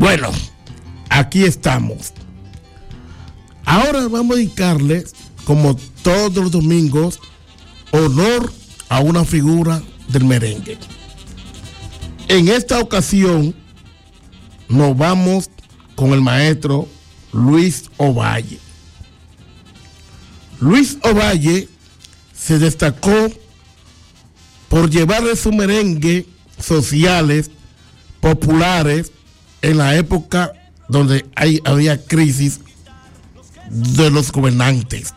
Bueno, aquí estamos. Ahora vamos a dedicarle, como todos los domingos, honor a una figura del merengue. En esta ocasión nos vamos con el maestro Luis Ovalle. Luis Ovalle se destacó por llevarle su merengue sociales, populares, en la época donde había crisis de los gobernantes.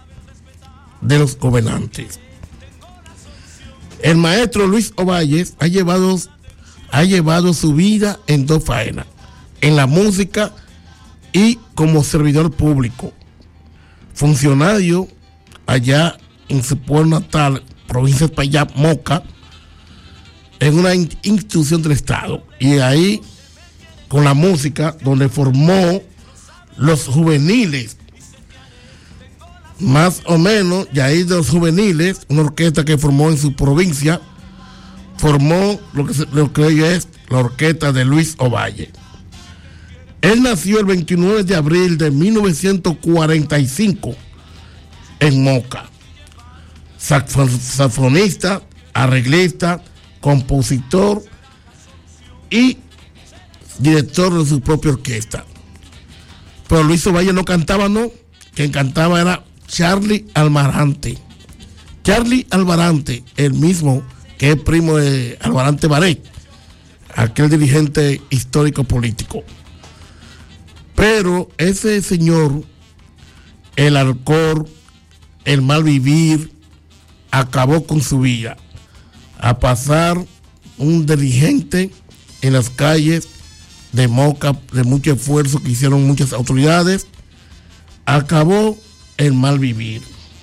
El maestro Luis Ovalle ha llevado su vida en dos faenas, en la música y como servidor público, funcionario allá en su pueblo natal, provincia de Payá, Moca, en una institución del Estado, y ahí con la música donde formó los juveniles, más o menos, y ahí de los juveniles, una orquesta que formó en su provincia, formó lo que hoy es la orquesta de Luis Ovalle. Él nació el 29 de abril de 1945 en Moca. Saxofonista, arreglista, compositor y director de su propia orquesta. Pero Luis Ovalle no cantaba, no. Quien cantaba era Charly Almarante. Charly Almarante, el mismo que es primo de Almarante Baré, aquel dirigente histórico político. Pero ese señor, el alcohol, el mal vivir, acabó con su vida. A pasar un dirigente en las calles de Moca, de mucho esfuerzo que hicieron muchas autoridades, acabó el mal vivir.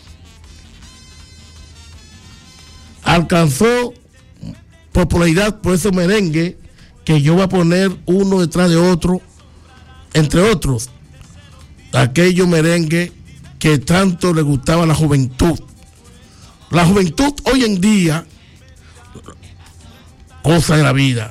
Alcanzó popularidad por ese merengue que yo voy a poner uno detrás de otro, entre otros, aquellos merengue que tanto le gustaba a la juventud. La juventud hoy en día, cosa de la vida,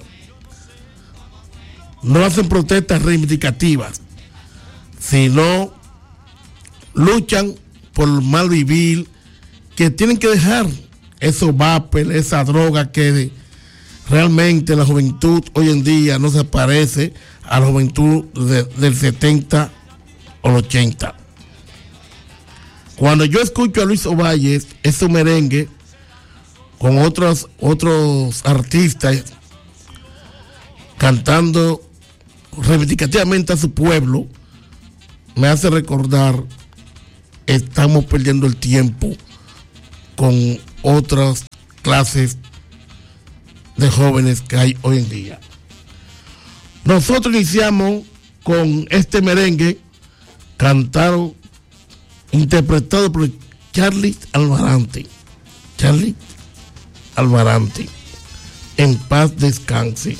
no hacen protestas reivindicativas, sino luchan por el mal vivir, que tienen que dejar esos vapes, esa droga que realmente la juventud hoy en día no se parece a la juventud del 70 o el 80. Cuando yo escucho a Luis Ovalle, ese merengue, con otros artistas cantando reivindicativamente a su pueblo, me hace recordar, estamos perdiendo el tiempo con otras clases de jóvenes que hay hoy en día. Nosotros iniciamos con este merengue cantado, interpretado por Charly Almarante. Charly Almarante, en paz descanse.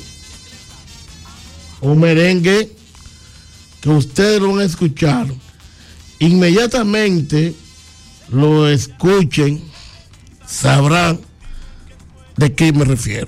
Un merengue que ustedes lo van a escuchar, inmediatamente lo escuchen, sabrán de qué me refiero.